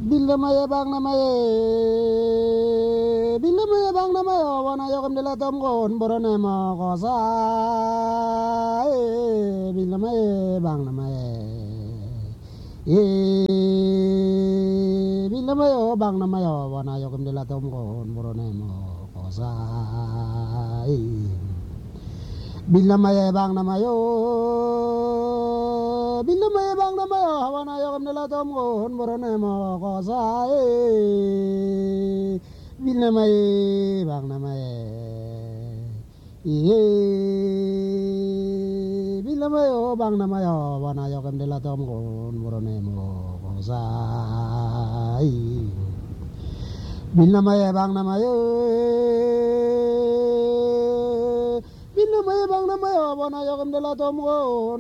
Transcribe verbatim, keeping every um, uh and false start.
Bilamaye bang namaye Bilamaye bang namaye wana yogam de la tom gon borone mo gosa Bilamaye bang namaye Bilamaye bang namaye wana yogam de la tom gon borone mo gosa Bilamaye bang namayo Bilamaye bang namayo wana yogam de la tom gon borone mo gosa Bilamaye bang namaye Bilamaye bang namayo wana yogam de la tom gon borone mo gosa Bilamaye bang namayo Bilamaye bang namayo wana yogam de la tom gon